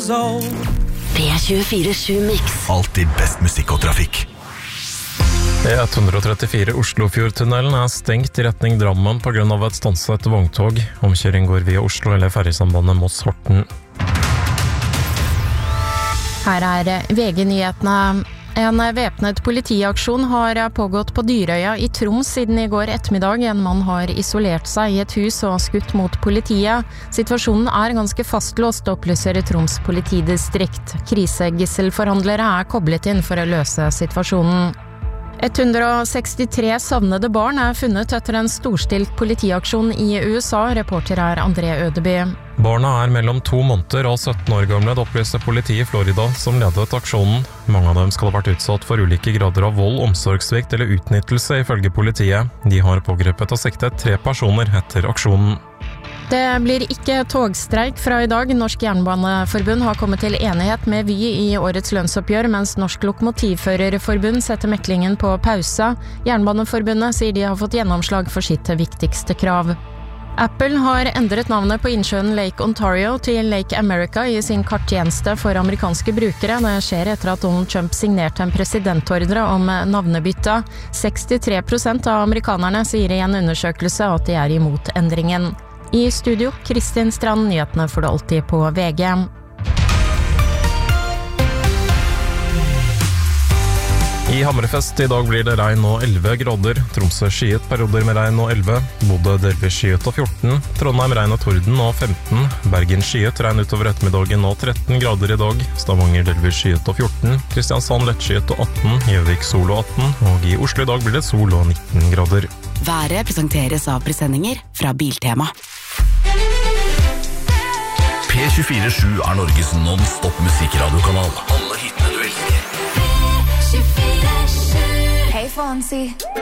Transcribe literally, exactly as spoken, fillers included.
years old. P tjuefire sju Mix. Alltid best musikk og trafikk. E ett trettifire Oslofjordtunnelen er stengt i retning Drammen på grunn av et stanset vogntog. Omkjøring går via Oslo eller ferjesambandet Moss-Horten. Her er V G-nyhetene. En væpnet politiaksjon har pågått på Dyrøya i Troms siden i går ettermiddag. En mann har isolert seg i et hus og skutt mot politiet. Situasjonen er ganske fastlåst, opplyser Troms politidistrikt. Krisegisselforhandlere er koblet inn for å løse situasjonen. ett hundre sekstitre savnede barn er funnet etter en storstilt politiaksjon i U S A. Reporter er André Ødeby. Barna er mellom to måneder og sytten år gamle, opplyste politiet i Florida, som ledet aksjonen. Mange av dem skal ha vært utsatt for ulike grader av vold, omsorgssvikt eller utnyttelse, ifølge politiet. De har pågrepet og siktet tre personer etter aksjonen. Det blir ikke togstreik fra i dag. Norsk Jernbaneforbund har kommet til enighet med Vy i årets lønnsoppgjør, mens Norsk Lokomotivførerforbund setter meklingen på pause. Jernbaneforbundet sier de har fått gjennomslag for sitt viktigste krav. Apple har endret navnet på innsjøen Lake Ontario til Lake America i sin karttjeneste for amerikanske brukere. Det skjer etter at Donald Trump signerte en presidentordre om navnebytte. sekstitre prosent av amerikanerne sier i en undersøkelse at de er imot endringen. I studio, Kristin Strand, nyhetene får du alltid på V G. I Hammerfest i dag blir det regn og elleve grader. Tromsø skyet perioder med regn og elleve. Bodø delvis skyet og fjorten. Trondheim regn og torden og femten. Bergen skyet regn utover ettermiddagen og tretten grader i dag. Stavanger delvis skyet og fjorten. Kristiansand lettskyet og atten. Gjøvik sol og atten. Og i Oslo i dag blir det sol og nitten grader. Været presenteres av presendinger fra Biltema. P tjuefire sju er Norges non-stop musikkradiokanal. Alle hitene du elsker. Hey Fonzie.